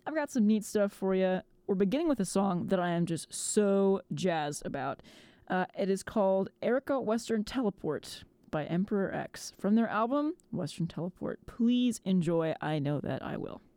I've got some neat stuff for you. We're beginning with a song that I am just so jazzed about. It is called Erica Western Teleport by Emperor X from their album Western Teleport. Please enjoy. I know that I will.